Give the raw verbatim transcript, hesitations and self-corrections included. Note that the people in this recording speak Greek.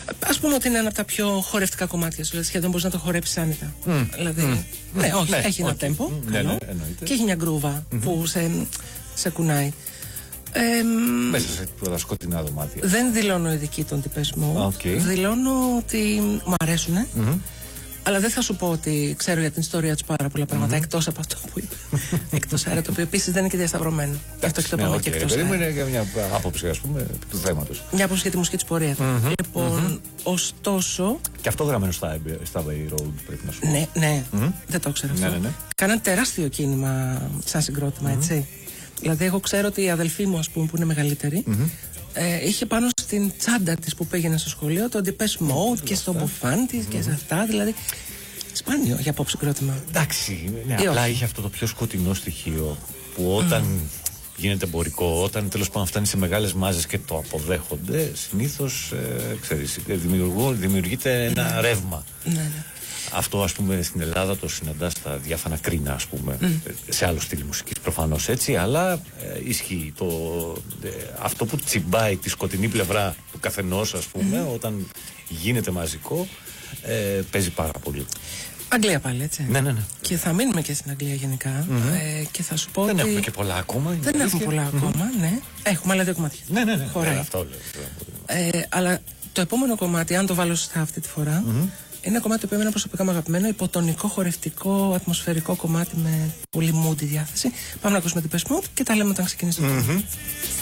Ας πούμε ότι είναι ένα από τα πιο χορευτικά κομμάτια σου, δηλαδή σχεδόν μπορείς να το χορέψεις άνετα. Mm. Δηλαδή, mm. ναι, όχι, ναι, έχει okay. ένα τέμπο, mm. καλό, ναι, ναι, και έχει μια γκρούβα mm-hmm. που σε, σε κουνάει. Ε, Μέσα σε πολλά σκοτεινά δωμάτια. Δεν δηλώνω ειδική των Depeche Mode. Okay. Δηλώνω ότι μου αρέσουν. Mm-hmm. Αλλά δεν θα σου πω ότι ξέρω για την ιστορία του πάρα πολλά πράγματα mm-hmm. εκτός από αυτό που είπε. Εκτός αέρα, το οποίο επίσης δεν είναι και διασταυρωμένο. Αυτό και το πάμε και εκτός αέρα. Περίμενε για μια άποψη, ας πούμε, του θέματος. Μια άποψη για τη μουσική της πορείας. Mm-hmm. Λοιπόν, mm-hmm. ωστόσο. Και αυτό γραμμένο στα, στα Abbey Road, πρέπει να σου πω. Ναι, ναι. Mm-hmm. Δεν το ξέρω αυτό. Ναι, ναι, ναι. Κάναν τεράστιο κίνημα σαν συγκρότημα, mm-hmm. έτσι. Δηλαδή, εγώ ξέρω ότι η αδελφή μου, ας πούμε, που είναι μεγαλύτερη, mm-hmm. ε, είχε πάνω στην τσάντα της που πήγαινε στο σχολείο το Depeche Mode mm-hmm. και στο μπουφάν της mm-hmm. και σε αυτά. Δηλαδή, σπάνιο για pop συγκρότημα. Εντάξει, ναι, απλά είχε αυτό το πιο σκοτεινό στοιχείο που όταν mm. γίνεται εμπορικό, όταν τέλος πάντων φτάνει σε μεγάλες μάζες και το αποδέχονται, συνήθως ε, ξέρεις, δημιουργείται ένα mm. ρεύμα. Ναι, ναι. Αυτό, ας πούμε, στην Ελλάδα το συναντάς στα διάφανα κρίνα, ας πούμε, mm. σε άλλο στυλ μουσικής προφανώς, έτσι, αλλά ε, ισχύει το, ε, αυτό που τσιμπάει τη σκοτεινή πλευρά του καθενός, ας πούμε, mm. όταν γίνεται μαζικό, ε, παίζει πάρα πολύ. Αγγλία πάλι, έτσι. Ναι, ναι, ναι. Και θα μείνουμε και στην Αγγλία γενικά. Mm-hmm. Ε, και θα σου πω δεν ότι. Δεν έχουμε και πολλά ακόμα. Δεν έχουμε πολλά mm-hmm. ακόμα, ναι. Έχουμε άλλα δύο κομμάτια. Ναι, ναι, ναι. Χωράει. Ε, αυτό λέω. Ε, αλλά το επόμενο κομμάτι, αν το βάλω σωστά αυτή τη φορά, mm-hmm. είναι ένα κομμάτι που εμένα προσωπικά μου αγαπημένο, υποτονικό, χορευτικό, ατμοσφαιρικό κομμάτι με πολύ moody διάθεση. Πάμε να ακούσουμε την Depeche Mode και τα λέμε όταν ξεκινήσουμε. Mm-hmm.